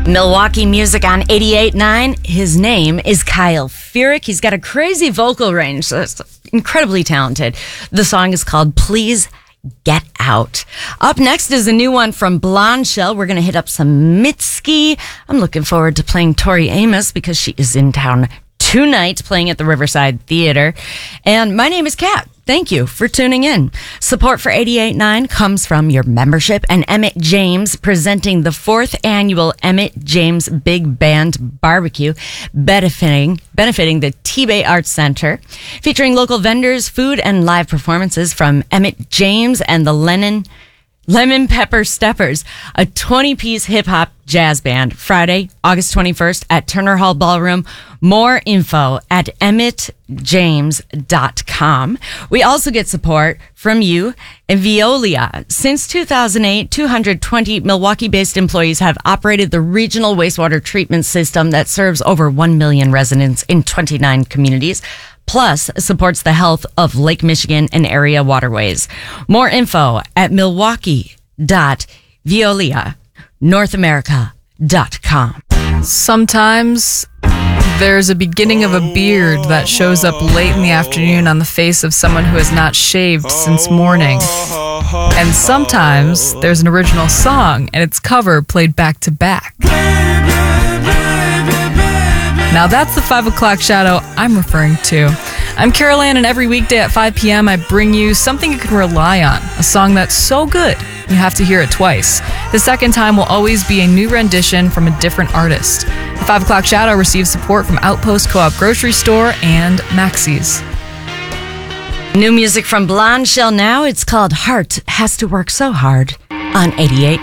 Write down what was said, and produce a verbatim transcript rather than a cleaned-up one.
Milwaukee music on eighty-eight point nine. His name is Kyle Furyk. He's got a crazy vocal range. So that's incredibly talented. The song is called Please Get Out. Up next is a new one from Blonde Shell. We're going to hit up some Mitski. I'm looking forward to playing Tori Amos because she is in town tonight playing at the Riverside Theater. And my name is Kat. Thank you for tuning in. Support for eighty-eight point nine comes from your membership and Emmett James presenting the fourth annual Emmett James Big Band Barbecue, benefiting benefiting the T-Bay Arts Center, featuring local vendors, food, and live performances from Emmett James and the Lennon Lemon Pepper Steppers, a twenty-piece hip-hop jazz band, Friday, August twenty-first at Turner Hall Ballroom. More info at emmett james dot com. We also get support from you and Veolia. Since two thousand eight, two hundred twenty Milwaukee-based employees have operated the regional wastewater treatment system that serves over one million residents in twenty-nine communities. Plus, supports the health of Lake Michigan and area waterways. More info at milwaukee dot veolia north america dot com. Sometimes there's a beginning of a beard that shows up late in the afternoon on the face of someone who has not shaved since morning. And sometimes there's an original song and its cover played back to back. Now that's the five o'clock shadow I'm referring to. I'm Carol Ann, and every weekday at five p.m. I bring you something you can rely on, a song that's so good you have to hear it twice. The second time will always be a new rendition from a different artist. The five o'clock shadow receives support from Outpost Co-op Grocery Store and Maxie's. New music from Blonde Shell now. It's called Heart Has to Work So Hard on eighty-eight.